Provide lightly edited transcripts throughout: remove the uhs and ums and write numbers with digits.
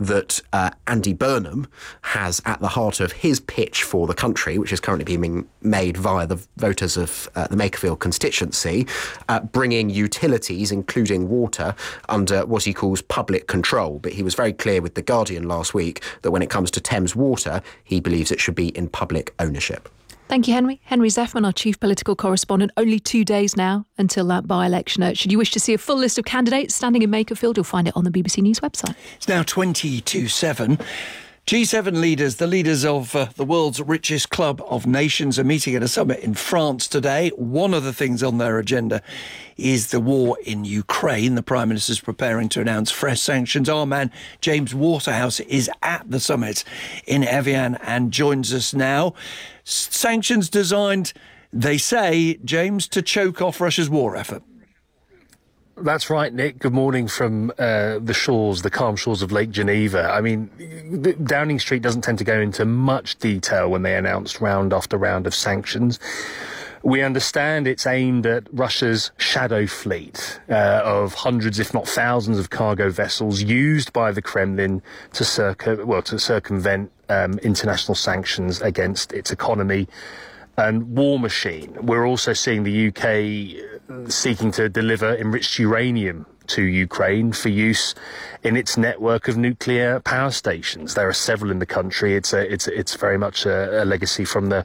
that Andy Burnham has at the heart of his pitch for the country, which is currently being made via the voters of the Makerfield constituency, bringing utilities, including water, under what he calls public control. But he was very clear with The Guardian last week that when it comes to Thames Water, he believes it should be in public ownership. Thank you, Henry. Henry Zeffman, our chief political correspondent. Only 2 days now until that by-election. Should you wish to see a full list of candidates standing in Makerfield, you'll find it on the BBC News website. It's now 20:07. G7 leaders, the leaders of the world's richest club of nations, are meeting at a summit in France today. One of the things on their agenda is the war in Ukraine. The Prime Minister's preparing to announce fresh sanctions. Our man, James Waterhouse, is at the summit in Evian and joins us now. Sanctions designed, they say, James, to choke off Russia's war effort. That's right, Nick. Good morning from the calm shores of Lake Geneva. I mean, Downing Street doesn't tend to go into much detail when they announce round after round of sanctions. We understand it's aimed at Russia's shadow fleet of hundreds, if not thousands, of cargo vessels used by the Kremlin to circumvent international sanctions against its economy and war machine. We're also seeing the UK seeking to deliver enriched uranium to Ukraine for use in its network of nuclear power stations. There are several in the country. It's very much a legacy from the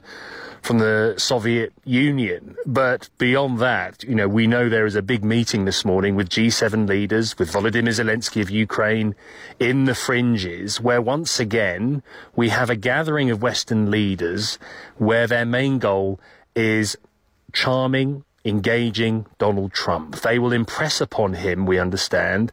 Soviet Union. But beyond that, we know there is a big meeting this morning with G7 leaders, with Volodymyr Zelensky of Ukraine in the fringes, where once again we have a gathering of Western leaders where their main goal is charming, engaging Donald Trump. They will impress upon him, we understand,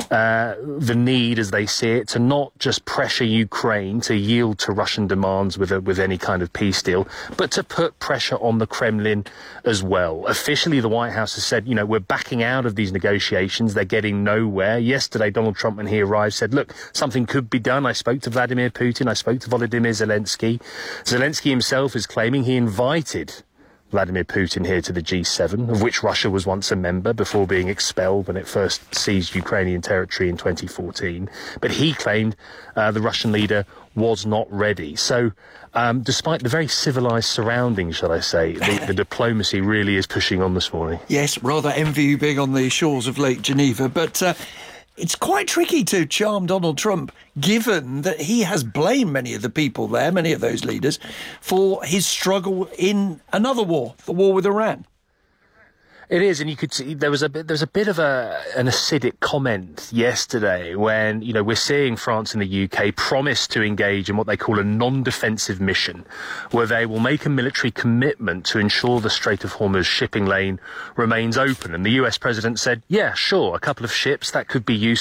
the need, as they see it, to not just pressure Ukraine to yield to Russian demands with any kind of peace deal, but to put pressure on the Kremlin as well. Officially, the White House has said, we're backing out of these negotiations. They're getting nowhere. Yesterday, Donald Trump, when he arrived, said, look, something could be done. I spoke to Vladimir Putin. I spoke to Volodymyr Zelensky. Zelensky himself is claiming he invited Vladimir Putin here to the G7, of which Russia was once a member before being expelled when it first seized Ukrainian territory in 2014. But he claimed the Russian leader was not ready. So despite the very civilised surroundings, shall I say, the diplomacy really is pushing on this morning. Yes, rather envy you being on the shores of Lake Geneva, but it's quite tricky to charm Donald Trump, given that he has blamed many of the people there, many of those leaders, for his struggle in another war, the war with Iran. It is, and you could see there was a bit of an acidic comment yesterday when we're seeing France and the UK promise to engage in what they call a non-defensive mission, where they will make a military commitment to ensure the Strait of Hormuz shipping lane remains open. And the US president said, yeah, sure, a couple of ships that could be useful.